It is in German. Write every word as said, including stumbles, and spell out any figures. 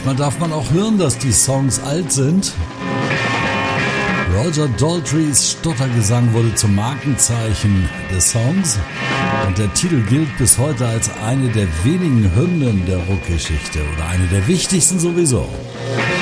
manchmal darf man auch hören, dass die Songs alt sind. Roger Daltrys Stottergesang wurde zum Markenzeichen des Songs und der Titel gilt bis heute als eine der wenigen Hymnen der Rockgeschichte oder eine der wichtigsten sowieso.